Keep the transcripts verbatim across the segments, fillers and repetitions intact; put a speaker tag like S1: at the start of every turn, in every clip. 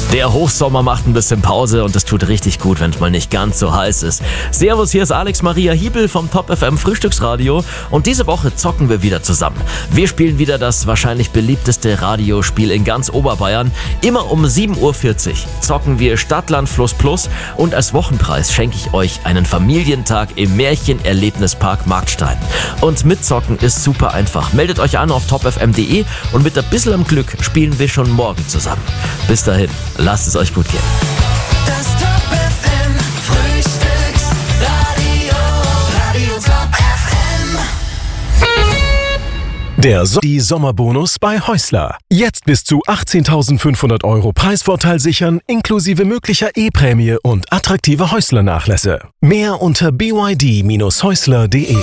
S1: Der Hochsommer macht ein bisschen Pause und es tut richtig gut, wenn es mal nicht ganz so heiß ist. Servus, hier ist Alex Maria Hiebel vom Top F M Frühstücksradio und diese Woche zocken wir wieder zusammen. Wir spielen wieder das wahrscheinlich beliebteste Radiospiel in ganz Oberbayern. Immer um sieben Uhr vierzig zocken wir Stadtland Fluss Plus und als Wochenpreis schenke ich euch einen Familientag im Märchenerlebnispark Markstein. Und mitzocken ist super einfach. Meldet euch an auf top f m punkt d e und mit ein bisschen Glück spielen wir schon morgen zusammen. Bis dahin, lasst es euch gut gehen.
S2: Das Top F M Frühstücksradio, Radio Top F M.
S3: Der so- die Sommerbonus bei Häusler. Jetzt bis zu achtzehntausendfünfhundert Euro Preisvorteil sichern, inklusive möglicher E-Prämie und attraktive Häusler-Nachlässe. Mehr unter b y d Bindestrich häusler punkt d e.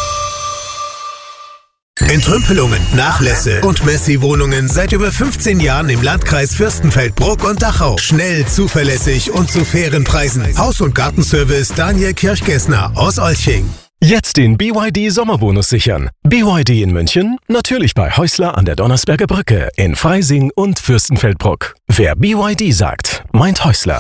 S4: Entrümpelungen, Nachlässe und Messi-Wohnungen seit über fünfzehn Jahren im Landkreis Fürstenfeldbruck und Dachau. Schnell, zuverlässig und zu fairen Preisen. Haus- und Gartenservice Daniel Kirchgessner aus Olching.
S3: Jetzt den B Y D Sommerbonus sichern. B Y D in München, natürlich bei Häusler an der Donnersberger Brücke, in Freising und Fürstenfeldbruck. Wer B Y D sagt, meint Häusler.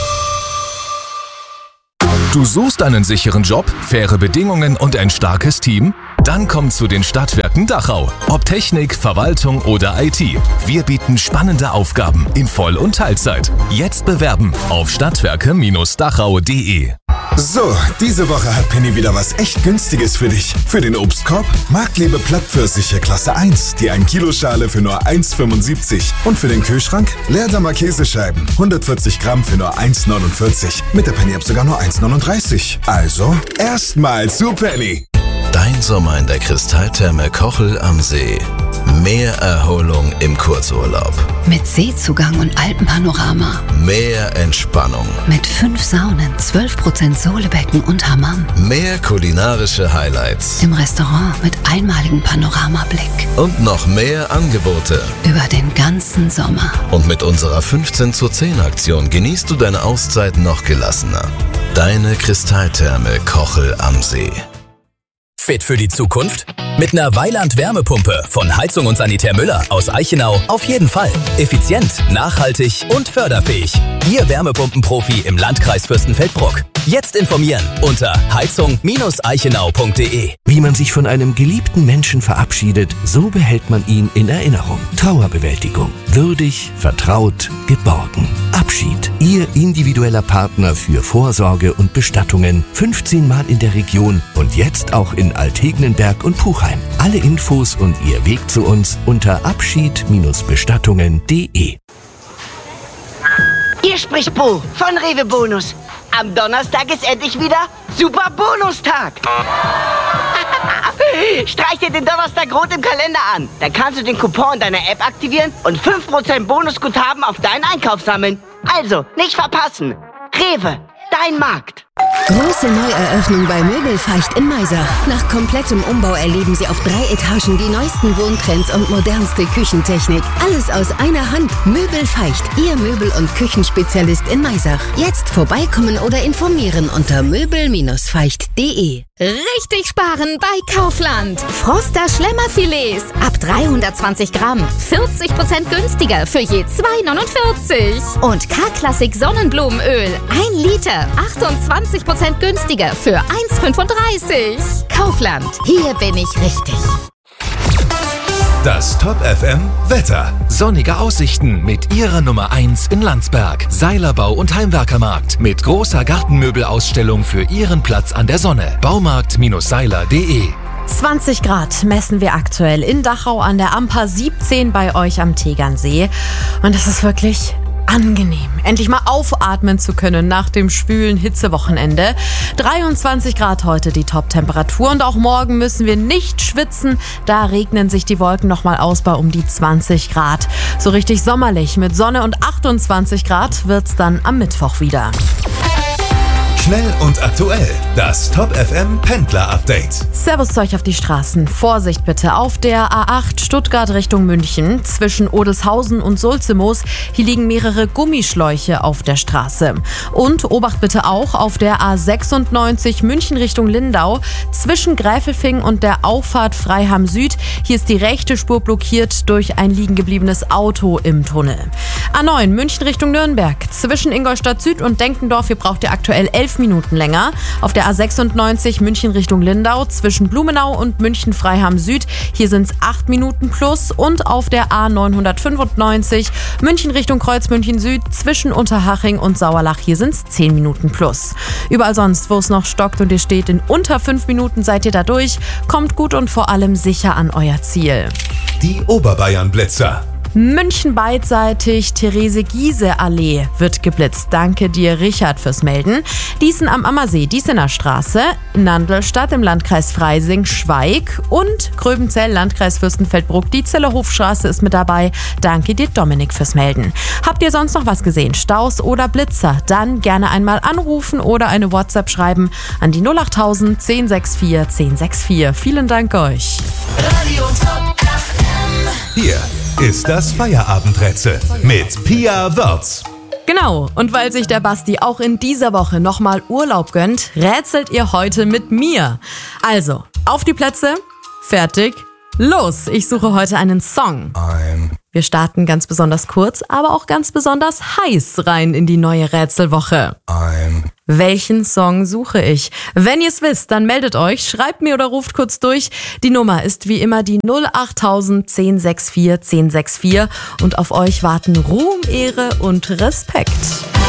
S5: Du suchst einen sicheren Job, faire Bedingungen und ein starkes Team? Dann komm zu den Stadtwerken Dachau. Ob Technik, Verwaltung oder I T. Wir bieten spannende Aufgaben in Voll- und Teilzeit. Jetzt bewerben auf stadtwerke Bindestrich dachau punkt d e.
S6: So, diese Woche hat Penny wieder was echt Günstiges für dich. Für den Obstkorb Marktliebe Plattpfirsiche Klasse eins, die ein Kilo Schale für nur eins fünfundsiebzig. Und für den Kühlschrank Leerdamer Käsescheiben, hundertvierzig Gramm für nur eins neunundvierzig. Mit der Penny-App sogar nur eins neununddreißig. Also, erstmal zu Penny.
S7: Dein Sommer in der Kristalltherme Kochel am See. Mehr Erholung im Kurzurlaub.
S8: Mit Seezugang und Alpenpanorama.
S7: Mehr Entspannung.
S8: Mit fünf Saunen, zwölf Prozent Sohlebecken und Hammam.
S7: Mehr kulinarische Highlights.
S8: Im Restaurant mit einmaligem Panoramablick.
S7: Und noch mehr Angebote.
S8: Über den ganzen Sommer.
S7: Und mit unserer fünfzehn zu zehn Aktion genießt du deine Auszeit noch gelassener. Deine Kristalltherme Kochel am See.
S9: Fit für die Zukunft? Mit einer Weiland-Wärmepumpe von Heizung und Sanitär Müller aus Eichenau auf jeden Fall. Effizient, nachhaltig und förderfähig. Ihr Wärmepumpenprofi im Landkreis Fürstenfeldbruck. Jetzt informieren unter heizung Bindestrich eichenau punkt d e.
S10: Wie man sich von einem geliebten Menschen verabschiedet, so behält man ihn in Erinnerung. Trauerbewältigung. Würdig, vertraut, geborgen. Abschied. Ihr individueller Partner für Vorsorge und Bestattungen. fünfzehn Mal in der Region und jetzt auch in Altegnenberg und Puchheim. Alle Infos und Ihr Weg zu uns unter abschied Bestattungen punkt d e.
S11: Hier spricht Bo von Rewe Bonus. Am Donnerstag ist endlich wieder Super Bonustag. Streich dir den Donnerstag rot im Kalender an. Dann kannst du den Coupon deiner App aktivieren und fünf Prozent Bonusguthaben auf deinen Einkauf sammeln. Also, nicht verpassen. Rewe, dein Markt.
S12: Große Neueröffnung bei Möbelfeicht in Maisach. Nach komplettem Umbau erleben Sie auf drei Etagen die neuesten Wohntrends und modernste Küchentechnik. Alles aus einer Hand. Möbelfeicht, Ihr Möbel- und Küchenspezialist in Maisach. Jetzt vorbeikommen oder informieren unter möbel feicht punkt d e.
S13: Richtig sparen bei Kaufland. Froster Schlemmerfilets ab dreihundertzwanzig Gramm. vierzig Prozent günstiger für je zwei neunundvierzig. Und K-Klassik Sonnenblumenöl. ein Liter. achtundzwanzig Prozent günstiger für eins fünfunddreißig. Kaufland. Hier bin ich richtig.
S5: Das Top F M Wetter. Sonnige Aussichten mit Ihrer Nummer eins in Landsberg. Seilerbau und Heimwerkermarkt mit großer Gartenmöbelausstellung für Ihren Platz an der Sonne. baumarkt Bindestrich seiler punkt d e.
S14: zwanzig Grad messen wir aktuell in Dachau an der Amper, siebzehn bei euch am Tegernsee. Und das ist wirklich angenehm, endlich mal aufatmen zu können nach dem schwülen Hitzewochenende. dreiundzwanzig Grad heute die Top-Temperatur und auch morgen müssen wir nicht schwitzen. Da regnen sich die Wolken nochmal aus bei um die zwanzig Grad. So richtig sommerlich mit Sonne und achtundzwanzig Grad wird's dann am Mittwoch wieder.
S5: Schnell und aktuell. Das Top F M Pendler Update.
S14: Servus zu euch auf die Straßen. Vorsicht bitte auf der A acht Stuttgart Richtung München. Zwischen Odelshausen und Sulzimoos. Hier liegen mehrere Gummischläuche auf der Straße. Und Obacht bitte auch auf der A sechsundneunzig München Richtung Lindau. Zwischen Gräfelfing und der Auffahrt Freiham Süd. Hier ist die rechte Spur blockiert durch ein liegen gebliebenes Auto im Tunnel. A neun München Richtung Nürnberg. Zwischen Ingolstadt Süd und Denkendorf, hier braucht ihr aktuell elf Minuten länger. Auf der A sechsundneunzig München Richtung Lindau zwischen Blumenau und München Freiham Süd. Hier sind es acht Minuten plus. Und auf der A neunhundertfünfundneunzig München Richtung Kreuzmünchen Süd zwischen Unterhaching und Sauerlach. Hier sind es zehn Minuten plus. Überall sonst, wo es noch stockt und ihr steht, in unter fünf Minuten seid ihr da durch. Kommt gut und vor allem sicher an euer Ziel.
S4: Die Oberbayern-Blitzer.
S14: München beidseitig, Therese-Giese-Allee wird geblitzt. Danke dir, Richard, fürs Melden. Diesen am Ammersee, Diesener Straße, Nandelstadt im Landkreis Freising, Schweig und Gröbenzell, Landkreis Fürstenfeldbruck. Die Zeller Hofstraße ist mit dabei. Danke dir, Dominik, fürs Melden. Habt ihr sonst noch was gesehen? Staus oder Blitzer? Dann gerne einmal anrufen oder eine WhatsApp schreiben an die null acht null null eins sechs vier eins sechs vier. Vielen Dank euch.
S2: Radio Top F M.
S4: Hier ist das Feierabendrätsel mit Pia Wörz.
S14: Genau, und weil sich der Basti auch in dieser Woche nochmal Urlaub gönnt, rätselt ihr heute mit mir. Also, auf die Plätze, fertig, los! Ich suche heute einen Song. Wir starten ganz besonders kurz, aber auch ganz besonders heiß rein in die neue Rätselwoche. Welchen Song suche ich? Wenn ihr es wisst, dann meldet euch, schreibt mir oder ruft kurz durch. Die Nummer ist wie immer die null acht null null eins sechs vier eins sechs vier und auf euch warten Ruhm, Ehre und Respekt.